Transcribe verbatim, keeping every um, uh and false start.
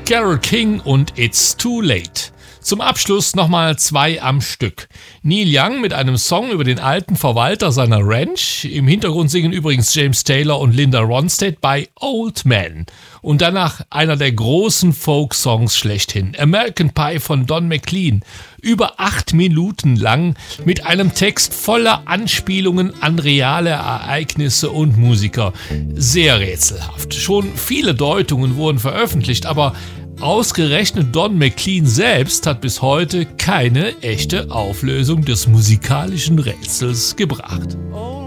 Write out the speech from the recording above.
Carole King und It's Too Late. Zum Abschluss nochmal zwei am Stück. Neil Young mit einem Song über den alten Verwalter seiner Ranch. Im Hintergrund singen übrigens James Taylor und Linda Ronstadt bei Old Man. Und danach einer der großen Folk-Songs schlechthin, American Pie von Don McLean. Über acht Minuten lang mit einem Text voller Anspielungen an reale Ereignisse und Musiker. Sehr rätselhaft. Schon viele Deutungen wurden veröffentlicht, aber ausgerechnet Don McLean selbst hat bis heute keine echte Auflösung des musikalischen Rätsels gebracht.